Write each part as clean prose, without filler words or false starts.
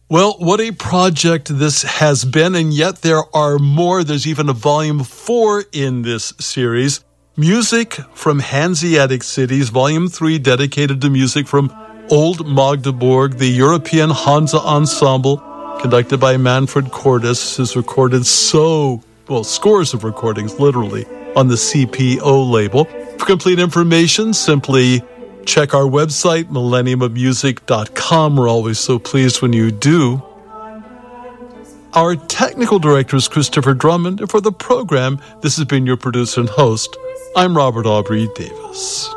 Well, what a project this has been, and yet there are more. There's even a volume 4 in this series. Music from Hanseatic Cities, volume 3, dedicated to music from Old Magdeburg. The European Hansa Ensemble, conducted by Manfred Cordes, has recorded scores of recordings, literally, on the CPO label. For complete information, simply check our website, millenniumofmusic.com. We're always so pleased when you do. Our technical director is Christopher Drummond, and for the program, this has been your producer and host. I'm Robert Aubrey Davis.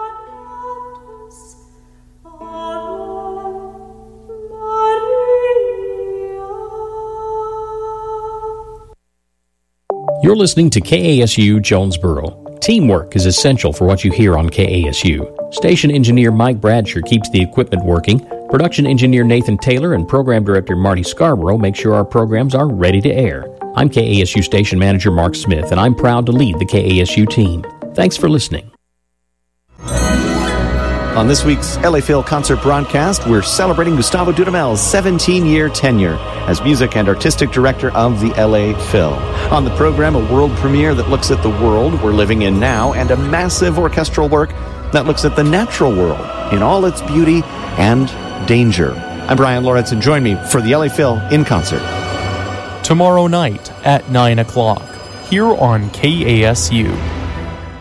You're listening to KASU Jonesboro. Teamwork is essential for what you hear on KASU. Station engineer Mike Bradsher keeps the equipment working. Production engineer Nathan Taylor and program director Marty Scarborough make sure our programs are ready to air. I'm KASU station manager Mark Smith, and I'm proud to lead the KASU team. Thanks for listening. On this week's LA Phil concert broadcast, we're celebrating Gustavo Dudamel's 17-year tenure as music and artistic director of the LA Phil. On the program, a world premiere that looks at the world we're living in now, and a massive orchestral work that looks at the natural world in all its beauty and danger. I'm Brian Lawrence, and join me for the LA Phil in concert. Tomorrow night at 9 o'clock, here on KASU.